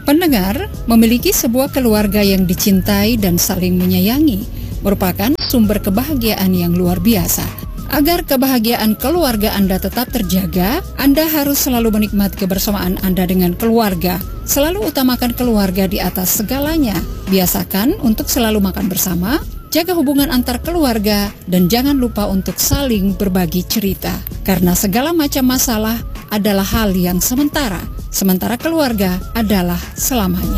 Pendengar, memiliki sebuah keluarga yang dicintai dan saling menyayangi merupakan sumber kebahagiaan yang luar biasa. Agar kebahagiaan keluarga Anda tetap terjaga, Anda harus selalu menikmati kebersamaan Anda dengan keluarga. Selalu utamakan keluarga di atas segalanya. Biasakan untuk selalu makan bersama, jaga hubungan antar keluarga, dan jangan lupa untuk saling berbagi cerita. Karena segala macam masalah adalah hal yang sementara keluarga adalah selamanya.